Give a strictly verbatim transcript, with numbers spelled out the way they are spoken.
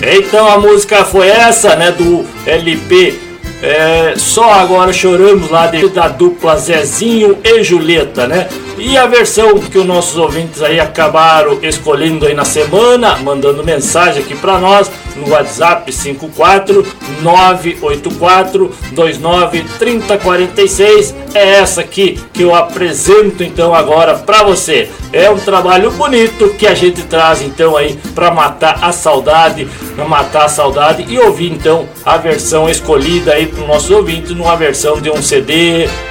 Então a música foi essa, né, do L P é, Só Agora Choramos, lá de, da dupla Zezinho e Julieta, né? E a versão que os nossos ouvintes aí acabaram escolhendo aí na semana, mandando mensagem aqui para nós no WhatsApp cinco quatro nove oito quatro dois nove três zero quatro seis, é essa aqui que eu apresento então agora para você. É um trabalho bonito que a gente traz então aí para matar a saudade, para matar a saudade e ouvir então a versão escolhida aí para os nossos ouvintes, numa versão de um C D